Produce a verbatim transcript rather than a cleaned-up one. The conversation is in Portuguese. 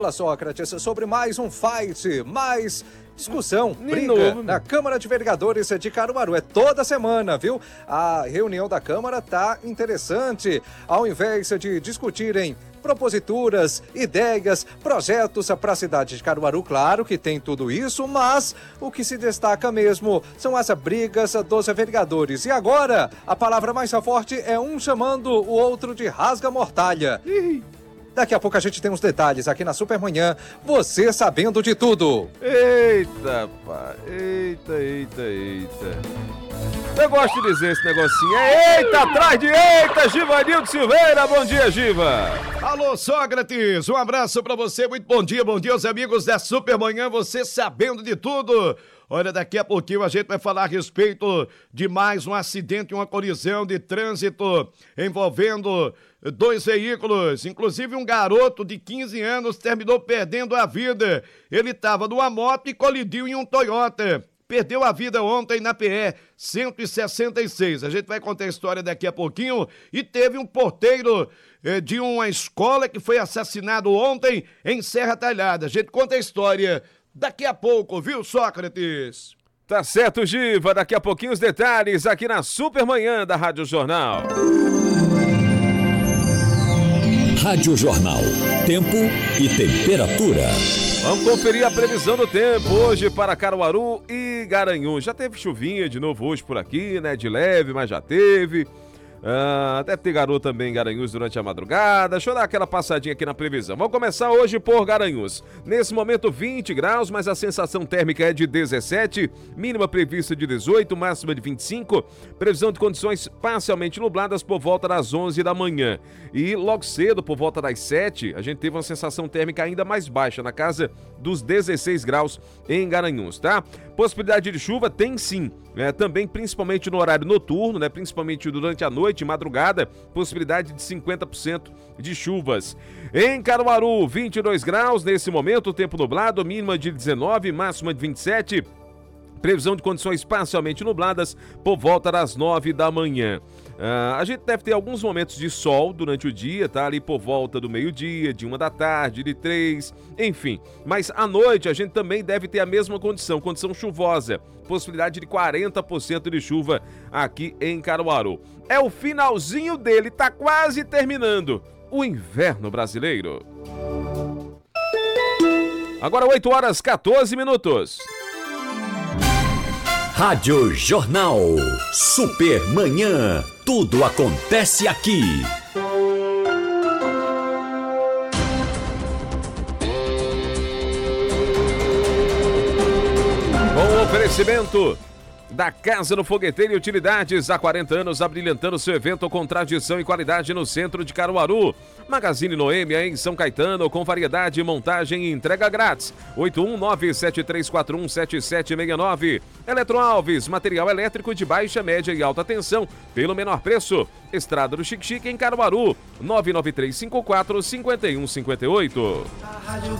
Fala, Sócrates, sobre mais um fight, mais discussão, De briga novo, na Câmara de Vereadores de Caruaru. É toda semana, viu? A reunião da Câmara tá interessante. Ao invés de discutirem proposituras, ideias, projetos para a cidade de Caruaru, claro que tem tudo isso, mas o que se destaca mesmo são as brigas dos vereadores. E agora, a palavra mais forte é um chamando o outro de rasga-mortalha. Daqui a pouco a gente tem os detalhes aqui na Supermanhã, você sabendo de tudo. Eita, pá. Eita, eita, eita. Eu gosto de dizer esse negocinho. É eita, atrás de eita, Givanildo Silveira. Bom dia, Giva. Alô, Sócrates. Um abraço pra você. Muito bom dia, bom dia aos amigos da Supermanhã, você sabendo de tudo. Olha, daqui a pouquinho a gente vai falar a respeito de mais um acidente, uma colisão de trânsito envolvendo dois veículos. Inclusive um garoto de quinze anos terminou perdendo a vida. Ele estava numa moto e colidiu em um Toyota. Perdeu a vida ontem na P E cento e sessenta e seis. A gente vai contar a história daqui a pouquinho. E teve um porteiro eh, de uma escola que foi assassinado ontem em Serra Talhada. A gente conta a história daqui a pouco, viu, Sócrates? Tá certo, Giva. Daqui a pouquinho os detalhes aqui na Supermanhã da Rádio Jornal. Rádio Jornal. Tempo e temperatura. Vamos conferir a previsão do tempo hoje para Caruaru e Garanhuns. Já teve chuvinha de novo hoje por aqui, né? De leve, mas já teve. Ah, deve ter garoto também em Garanhuns durante a madrugada. Deixa eu dar aquela passadinha aqui na previsão. Vamos começar hoje por Garanhuns. Nesse momento vinte graus, mas a sensação térmica é de dezessete, mínima prevista de dezoito, máxima de vinte e cinco. Previsão de condições parcialmente nubladas por volta das onze da manhã. E logo cedo, por volta das sete, a gente teve uma sensação térmica ainda mais baixa, na casa dos dezesseis graus em Garanhuns, tá? Possibilidade de chuva tem sim, né? Também principalmente no horário noturno, né? Principalmente durante a noite e madrugada, possibilidade de cinquenta por cento de chuvas. Em Caruaru, vinte e dois graus, nesse momento, tempo nublado, mínima de dezenove, máxima de vinte e sete. Previsão de condições parcialmente nubladas por volta das nove da manhã. Uh, a gente deve ter alguns momentos de sol durante o dia, tá? Ali por volta do meio-dia, de uma da tarde, de três, enfim. Mas à noite a gente também deve ter a mesma condição, condição chuvosa. Possibilidade de quarenta por cento de chuva aqui em Caruaru. É o finalzinho dele, tá quase terminando. O inverno brasileiro. Agora oito horas e quatorze minutos. Rádio Jornal. Supermanhã. Tudo acontece aqui. Bom oferecimento da Casa do Fogueteiro e Utilidades, há quarenta anos abrilhantando seu evento com tradição e qualidade no centro de Caruaru. Magazine Noêmia em São Caetano, com variedade, montagem e entrega grátis. oito um nove, sete três quatro um, sete sete seis nove. Eletroalves, material elétrico de baixa, média e alta tensão, pelo menor preço. Estrada do Xique-Xique em Caruaru, nove nove três cinco quatro, cinco um cinco oito.